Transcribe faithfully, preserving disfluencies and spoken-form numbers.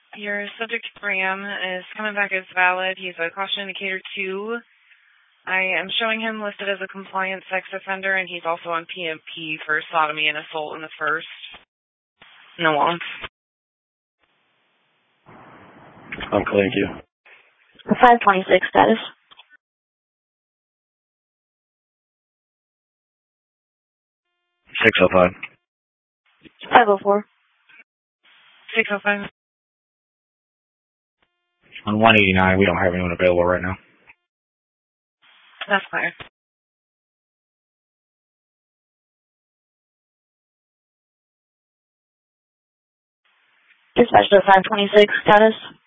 Your subject Graham is coming back as valid. He's a caution indicator two. I am showing him listed as a compliant sex offender, and he's also on P M P for sodomy and assault in the first. No wants. I'm clearing you. five twenty-six status. six oh five. five oh four. six oh five. On one eighty-nine, we don't have anyone available right now. That's clear. Dispatch to five twenty-six status.